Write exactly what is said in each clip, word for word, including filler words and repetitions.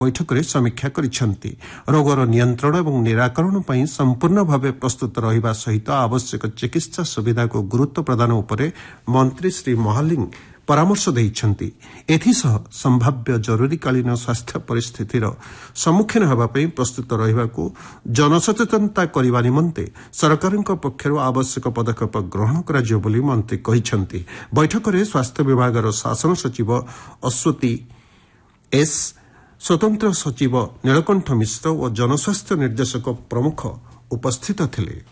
बैठक में समीक्षा करिसेंति। रोगर नियंत्रण और निराकरण पर संपूर्ण भाव प्रस्तुत रहिबा सहित आवश्यक चिकित्सा सुविधा को गुरुत्व प्रदान उपरे मंत्री श्री महालिंग परामर्श देइछंती। एथिसह संभाव्य जरूरीकालीन स्वास्थ्य परिस्थितिर सम्मुखीन हेबा पई प्रस्तुत रहिबाकू जनसचेतनता करबा निमंते सरकारक पक्षरु आवश्यक पदक्षेप ग्रहण कराजियो बोली मंत्री कहिछंती। बैठक में स्वास्थ्य विभागर शासन सचिव अश्वती एस, स्वतंत्र सचिव नीलकंठ मिश्र और जनस्वास्थ्य निर्देशक प्रमुख उपस्थित थिले।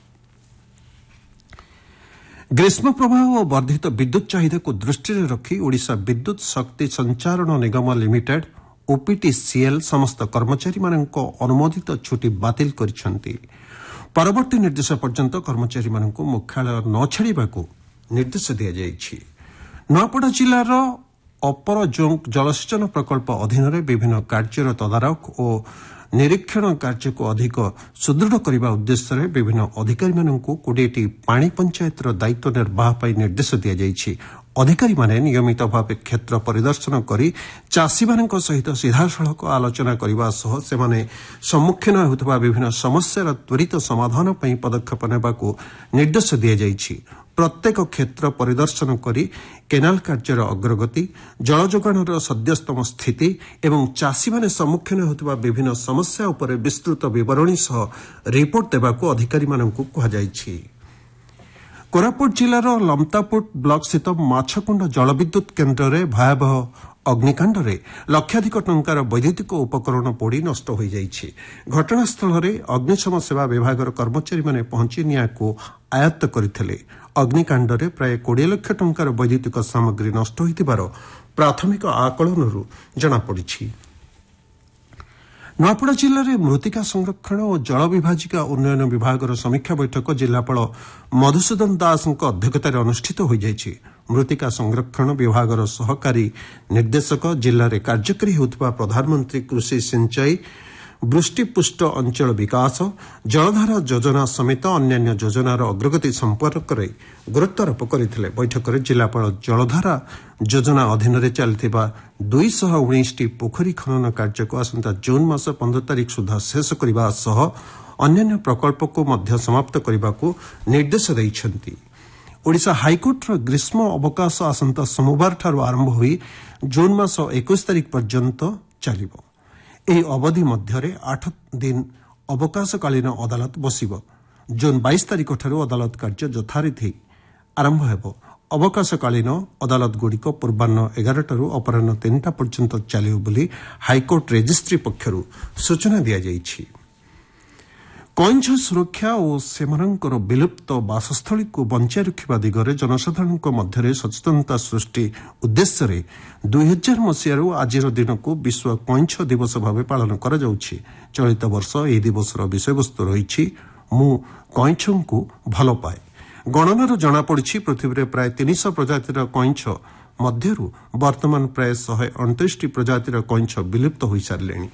ग्रीष्म प्रवाह और वर्धित विद्युत चाहिदा को दृष्टि रखी ओडिशा विद्युत शक्ति संचारण निगम लिमिटेड ओपीटीसीएल समस्त कर्मचारी मानक अनुमोदित छुट्टी बातिल करिसेंति। परवर्ती निर्देश पर्यंत कर्मचारी मानक मुख्यालय न छाड़िबाकू निर्देश दिया जायछि। नूआपड़ा जिलार अपर जोंक जलसेचन प्रकल्प अधीन विभिन्न कार्यर तदारख और निरीक्षण कार्य को अधिक सुदृढ़ करने उद्देश्य विभिन्न अधिकारी मानक कोड़े पानी पंचायत दायित्व निर्वाह पर निर्देश दिया जायछि। अधिकारी माने नियमित भाव क्षेत्र परिदर्शन करी चाषी मानक सहित सीधासलख आलोचना करने सह सेमाने सम्मुखीन होउथबा विभिन्न समस्यार त्वरित समाधान पर पदक्षेप नेबाकू निर्देश दिया जायछि। प्रत्येक क्षेत्र परिदर्शन करी केनाल कार्यर अग्रगति, जल जोगाणर सद्यस्तम स्थिति एवं चाषी माने सम्मुखीन होउथबा विभिन्न समस्या उपर विस्तृत विवरणी सह रिपोर्ट देबाकू अधिकारी मानकू कहा जायछि। कोरापुट जिलार लमतापुट ब्लॉक स्थित माछकुंड जलविद्युत केन्द्र में भयावह अग्निकांड में लक्षाधिक टंकार वैद्युतिक उपकरण पोड़ी नष्ट हो जाइछि। घटनास्थल में अग्निशम सेवा विभाग कर्मचारी माने पहुंची निया को आयत्त करथिले। अग्निकांड में प्राय कोड़े लक्ष टंकार वैद्युतिक सामग्री नष्ट होइतिबार प्राथमिक आकलन जनापड़ी। नूआपड़ा जिले में मृत्तिका संरक्षण और जल विभाजिका उन्नयन विभाग समीक्षा बैठक जिलापाल मधुसूदन दास अध्यक्षतार अनुष्ठित हो जायछि। मृत्तिका संरक्षण विभाग सहकारी निर्देशक जिले में कार्यकारी होउथबा प्रधानमंत्री कृषि सिंचाई वृष्टिपुष्ट अंचल विकास जलधारा योजना समेत अन्य योजनार अग्रगति संपर्क में गुरुत्वारोप करथिले। बैठक में जिलापाल जलधारा योजना अधीन चलथिबा दुई सौ उन्नीस टी पोखरी खनन कार्य को आसंता जून मास पंद्रह तारीख सुधा शेष करने सह अन्य प्रकल्प को मध्य समाप्त करने को निर्देश दैछंती। ओडिशा हाईकोर्टर ग्रीष्म अवकाश आसंता सोमवार ठारू आरंभ हुई जून मास इक्कीस तारीख पर्यंत चलिबो। ଏହି ଅବଧି ମଧ୍ୟରେ ଆଠ ଦିନ ଅବକାଶକାଳୀନ ଅଦାଲତ ବସିବ। ଜୁନ୍ ବାଇଶ ତାରିଖଠାରୁ ଅଦାଲତ କାର୍ଯ୍ୟ ଯଥାରୀତି ଆରମ୍ଭ ହେବ। ଅବକାଶକାଳୀନ ଅଦାଲତଗୁଡ଼ିକ ପୂର୍ବାହ୍ନ ଏଗାରଟାରୁ ଅପରାହ୍ନ ତିନିଟା ପର୍ଯ୍ୟନ୍ତ ଚାଲିବ ବୋଲି ହାଇକୋର୍ଟ ରେଜିଷ୍ଟ୍ରି ପକ୍ଷରୁ ସୂଚନା ଦିଆଯାଇଛି। କଇଁଛ ସୁରକ୍ଷା ଓ ସେମାନଙ୍କର ବିଲୁପ୍ତ ବାସସ୍ଥଳୀକୁ ବଞ୍ଚାଇ ରଖିବା ଦିଗରେ ଜନସାଧାରଣଙ୍କ ମଧ୍ୟରେ ସଚେତନତା ସୃଷ୍ଟି ଉଦ୍ଦେଶ୍ୟରେ ଦୁଇ ହଜାର ମସିହାରୁ ଆଜିର ଦିନକୁ ବିଶ୍ୱ କଇଁଛ ଦିବସ ଭାବେ ପାଳନ କରାଯାଉଛି। ଚଳିତ ବର୍ଷ ଏହି ଦିବସର ବିଷୟବସ୍ତୁ ରହିଛି ମୁଁ କଇଁଛଙ୍କୁ ଭଲ ପାଏ। ଗଣନାରୁ ଜଣାପଡ଼ିଛି ପୃଥିବୀରେ ପ୍ରାୟ ତିନିଶହ ପ୍ରଜାତିର କଇଁଛ ମଧ୍ୟରୁ ବର୍ତ୍ତମାନ ପ୍ରାୟ ଶହେ ଅଣତିରିଶଟି ପ୍ରଜାତିର କଇଁଛ ବିଲୁପ୍ତ ହୋଇସାରିଲେଣି।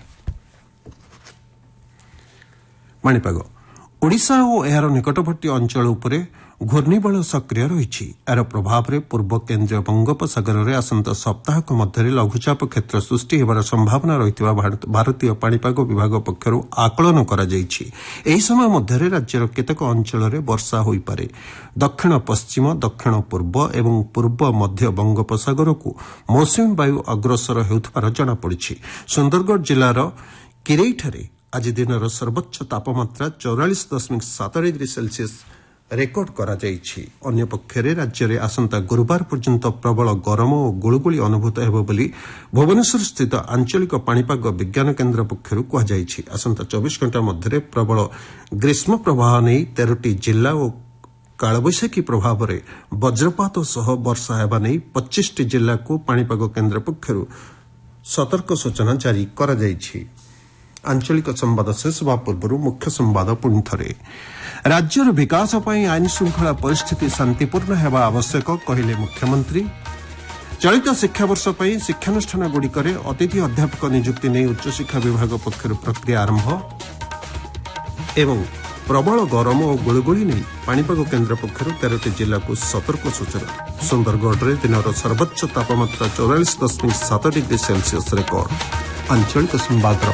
पाणीपाग ओडिशा और एहार निकटवर्ती अंचल उपरे घूर्णिबल सक्रिय रही। यार प्रभाव में पूर्व केन्द्रीय बंगोपसागर में आसंता सप्ताहक मध्य लघुचाप क्षेत्र सृष्टि होबार संभावना रही भारतीय पाणीपाग विभाग पक्षर आकलन कर समय मध्य राज्यर केतेक अंचल में वर्षा हो पारे। दक्षिण पश्चिम दक्षिण पूर्व एवं पूर्व मध्य बंगोपसागर को मौसुमी वायु अग्रसर होउथबार जनापड़ी। सुंदरगढ़ जिलार किरईठारे आज दिन सर्वोच्च तापमात्रा चौरालीस दशमिक सात डिग्री सेल्सियस रेकर्ड करा जायछि। अन्य पक्षरे राज्य में आसंता गुरुवार पर्यंत प्रबल गरम और गुळुगुळी अनुभूत हेबो बोली भुवनेश्वर स्थित आंचलिक पाणीपाग विज्ञान केन्द्र पक्षरु कुहाଯାଇଛି। आसंता चौबीस घंटा मध्य प्रबल ग्रीष्म प्रवाह नहीं तेरह जिला और कालबैशाखी प्रभाव में वज्रपात सह वर्षा हेबा नहीं पच्चीस जिला को पाणीपाग केन्द्र पक्षरु सतर्क सूचना जारी करा जायछि। आंचलिक संवाद शेष होगा पूर्व मुख्य संवाद पुणी थे। राज्यर विकास पर आईन श्रृंखला परिस्थिति शांतिपूर्ण होगा आवश्यक कहले मुख्यमंत्री। चलित शिक्षावर्ष पर शिक्षानुष्ठान गुड़िकर अतिथि अध्यापक नियुक्ति नहीं उच्चशिक्षा विभाग पक्षर प्रक्रिया आरंभ एवं प्रबल गरम और गुळुगुळी नहीं पाणीपाग केन्द्र पक्षर तेरह जिला को सतर्क सूचना। सुंदरगढ़ में दिन सर्वोच्च तापमात्रा चौरालीस दशमिक सात डिग्री सेल्सियस रेकर्ड। ଆଞ୍ଚଳିକ ସମ୍ବାଦର